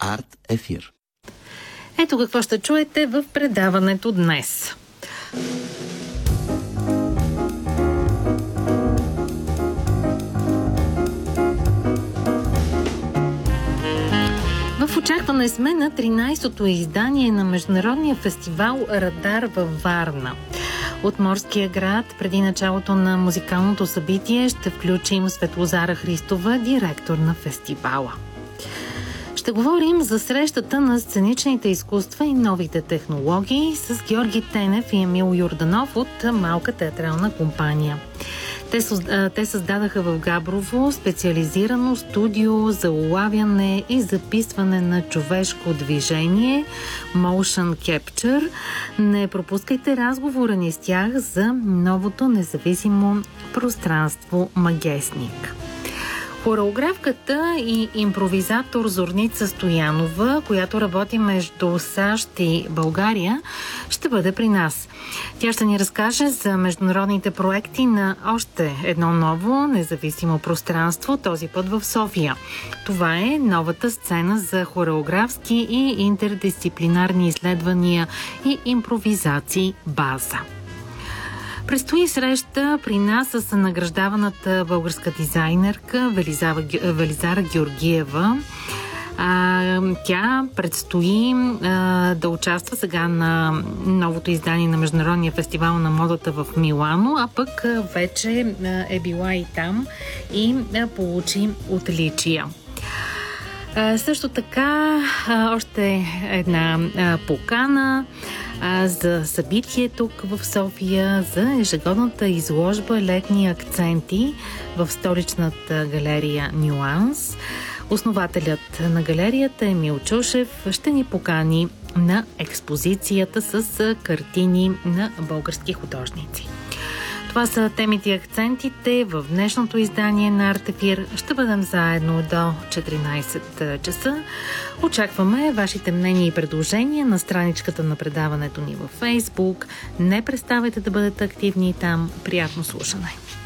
Арт Ефир. Ето какво ще чуете в предаването днес. В очакване сме на 13-то издание на Международния фестивал Радар във Варна. От Морския град, преди началото на музикалното събитие, ще включим Светлозара Христова, директор на фестивала. Ще говорим за срещата на сценичните изкуства и новите технологии с Георги Тенев и Емил Йорданов от Малка театрална компания. Те създадаха в Габрово специализирано студио за улавяне и записване на човешко движение Motion Capture. Не пропускайте разговора ни с тях за новото независимо пространство Магесник. Хореографката и импровизатор Зорница Стоянова, която работи между САЩ и България, ще бъде при нас. Тя ще ни разкаже за международните проекти на още едно ново независимо пространство, този път в София. Това е новата сцена за хореографски и интердисциплинарни изследвания и импровизации База. Предстои среща при нас с награждаваната българска дизайнерка Велизара Георгиева. Тя предстои да участва сега на новото издание на Международния фестивал на модата в Милано, а пък вече е била и там и получи отличия. Също така още една покана за събитие тук в София за ежегодната изложба Летни акценти в столичната галерия Нюанс. Основателят на галерията Емил Чушев ще ни покани на експозицията с картини на български художници. Това са темите и акцентите в днешното издание на Арт Ефир. Ще бъдем заедно до 14 часа. Очакваме вашите мнения и предложения на страничката на предаването ни във Фейсбук. Не преставайте да бъдете активни там. Приятно слушане!